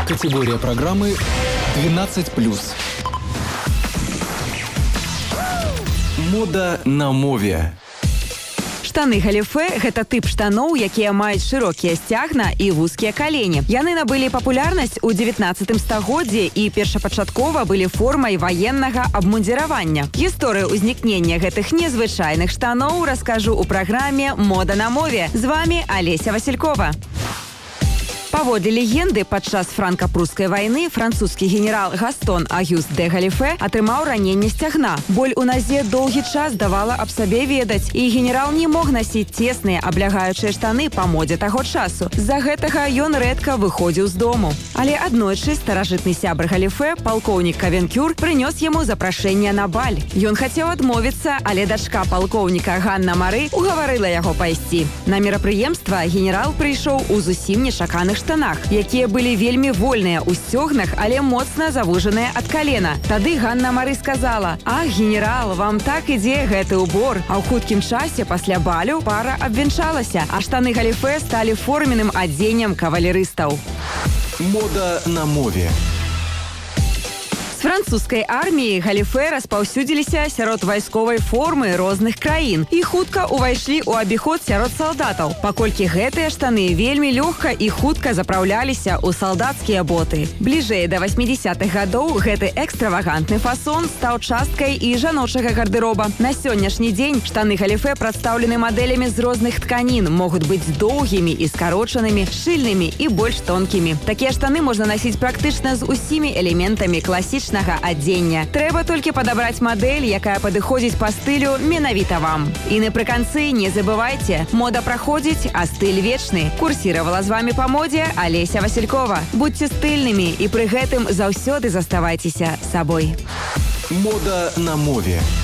Категория программы 12+. Мода на мове. Штаны галіфе – гэта тып штаноў, якія маюць шырокія сцягна і вузкія калені. Яны набылі папулярнасць у 19 стагоддзі і першапачаткова былі формай ваеннага абмундзіравання. Гісторыю ўзнікнення гэтых незвычайных штаноў раскажу ў праграме «Мода на мове». З вами Олеся Василькова. Паводле легенды, падчас франка-прускай вайны французскі генерал Гастон Агюст де Галіфе атрымаў раненне сцягна. Боль у назе доўгі час давала аб сабе ведаць, і генерал не мог насіць цесныя аблягаючыя штаны па модзе таго часу. З-за гэтага ён рэдка выходзіў з дому. Але аднойчы старажытны сябр Галіфе, палкоўнік Кавенкюр, прынёс яму запрашэнне на баль. Ён хацеў адмовіцца, але дачка палкоўніка Ганна Мары угаварыла яго пайсці. На мерапрыемства генерал прыйшоў у зусім нечаканых штанах, якія былі вельмі вольныя ў сцёгнах, але моцна завужаныя ад калена. Тады Ганна Мары сказала: «Ах, генерал, вам так ідзе гэты ўбор». А ў хуткім часе пасля балю пара абвянчалася, а штаны галіфе сталі форменным адзеннем кавалерыстаў. Мода на мове. З французскай арміі галіфе распаўсюдзіліся сярод вайсковай формы розных краін і хутка ўвайшлі ў абіход сярод салдатаў, паколькі гэтыя штаны вельмі лёгка і хутка запраўляліся ў салдацкія боты. Бліжэй да 80-х гадоў гэты экстравагантны фасон стаў часткай і жаночага гардэроба. На сённяшні дзень штаны галіфе прадстаўлены мадэлямі з розных тканін, могуць быць доўгімі і скарочанымі, шчыльнымі і больш тонкімі. Такія штаны можна насіць практычна з усімі элементамі класічнага адзення. Трэба толькі падабраць мадэль, якая падыходзіць па стылю менавіта вам. І напрыканцы не забывайце, мода праходзіць, а стыль вечны. Курсіравала з вами па модзе Олеся Василькова. Будьце стыльнымі і пры гэтым заўсёды заставайцеся сабой. Мода на мове.